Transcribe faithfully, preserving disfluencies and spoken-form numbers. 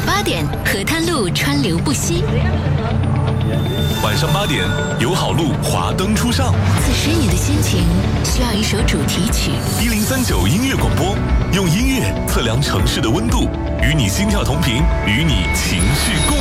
八点，河滩路川流不息。 晚上八点，友好路华灯初上。 此时你的心情需要一首主题曲。 一零三九音乐广播，用音乐测量城市的温度，与你心跳同频，与你情绪共